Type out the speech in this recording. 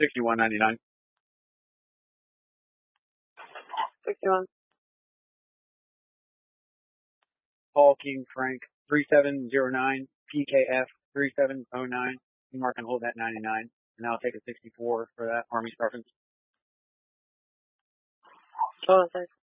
61.99. 61. Paul King Frank 3709 PKF 3709. You mark and hold that 99, and I'll take a 64 for that Army preference. Hold on a second.